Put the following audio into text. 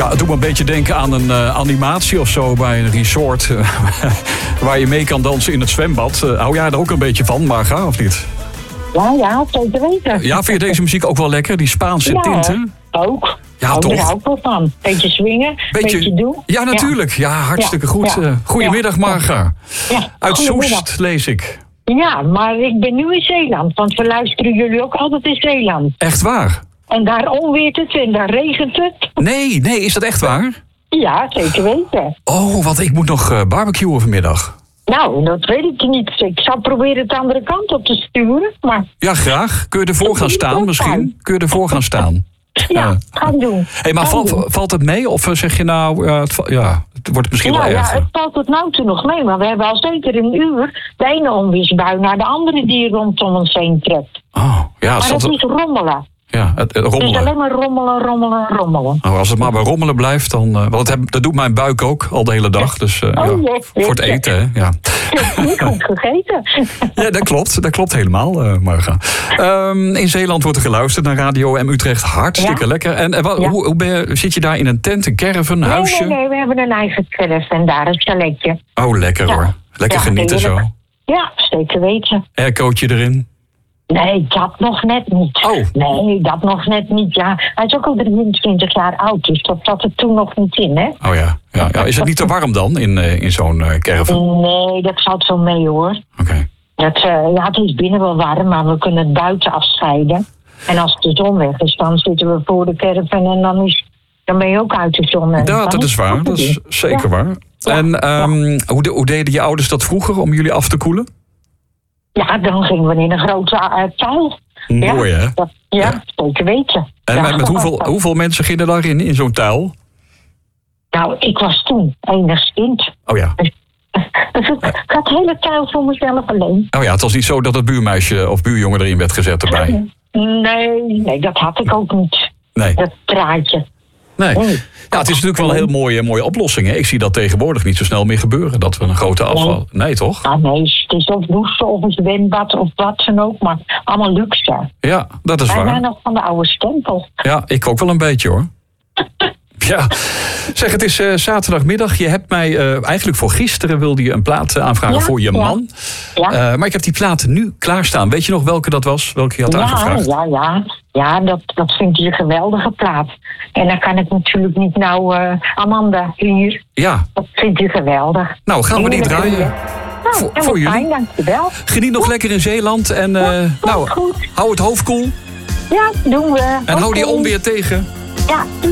Ja, het doet me een beetje denken aan een animatie of zo bij een resort. Waar je mee kan dansen in het zwembad. Hou jij er ook een beetje van, Marga, of niet? Ja, zeker weten. Ja, vind je deze muziek ook wel lekker? Die Spaanse tinten? Ook. Ja, toch? Daar hou ik wel van. Beetje swingen, beetje doen. Ja, natuurlijk. Ja, hartstikke goed. Goedemiddag, Marga. Ja, uit Soest, lees ik. Ja, maar ik ben nu in Zeeland. Want we luisteren jullie ook altijd in Zeeland. Echt waar? En daar onweert het en daar regent het. Nee, is dat echt waar? Ja, zeker weten. Oh, want ik moet nog barbecuen vanmiddag. Nou, dat weet ik niet. Ik zal proberen het de andere kant op te sturen, maar... Ja, graag. Kun je ervoor gaan staan misschien? Kun je ervoor gaan staan? Ja, gaan doen. Hey, maar valt het mee? Of zeg je nou, het wordt misschien wel erger? Ja, het valt tot nou toe nog mee. Maar we hebben al zeker een uur de ene onweersbui naar de andere die rondom ons heen trekt. Oh, ja, maar het is rommelen. Ja, het rommelen. Het is alleen maar rommelen. Nou, als het maar bij rommelen blijft, dan... want dat doet mijn buik ook al de hele dag. Dus voor het eten, hè. Ja. Ik heb niet goed gegeten. Ja, dat klopt helemaal, Marga. In Zeeland wordt er geluisterd naar Radio M Utrecht. Hartstikke lekker. En hoe zit je daar in een tent, een caravan, een huisje? Nee, we hebben een eigen caravan daar, een chaletje. Oh, lekker hoor. Lekker genieten zo. Ja, zeker weten. Aircootje erin? Nee, dat nog net niet. Oh. Nee, dat nog net niet, ja. Hij is ook al 23 jaar oud, dus dat zat er toen nog niet in, hè? Oh ja. Is het niet te warm dan in zo'n caravan? Nee, dat valt zo mee, hoor. Oké. Het is binnen wel warm, maar we kunnen het buiten afscheiden. En als de zon weg is, dan zitten we voor de caravan en dan ben je ook uit de zon. Ja, dat is waar. Dat is zeker waar. Ja. En hoe deden je ouders dat vroeger om jullie af te koelen? Ja, dan gingen we in een grote tuil. Mooi, hè? Ja, zeker weten. En met hoeveel mensen gingen daarin, in zo'n tuil? Nou, ik was toen enig kind. Oh ja. Dus ik had de hele tuil voor mezelf alleen. Oh ja, het was niet zo dat het buurmeisje of buurjongen erin werd gezet erbij? Nee, dat had ik ook niet. Nee. Dat praatje. Nee. Ja, het is natuurlijk wel een heel mooie oplossing. Hè? Ik zie dat tegenwoordig niet zo snel meer gebeuren. Dat we een grote afval... Nee, toch? Ah, nee, het is of douchen of een zwembad of wat dan ook. Maar allemaal luxe. Ja, dat is waar. Wij zijn nog van de oude stempel. Ja, ik ook wel een beetje hoor. Ja, zeg, het is zaterdagmiddag. Je hebt mij eigenlijk voor gisteren wilde je een plaat aanvragen voor je man. Ja. Maar ik heb die plaat nu klaarstaan. Weet je nog welke dat was? Welke je had aangevraagd? Ja, dat vindt hij een geweldige plaat. En dan kan ik natuurlijk niet Amanda hier. Ja. Dat vindt hij geweldig. Nou, gaan we die draaien. Voor jullie. Fijn, dankjewel. Geniet nog lekker in Zeeland. En goed. hou het hoofd koel. Ja, doen we. En hou die onweer tegen. Ja.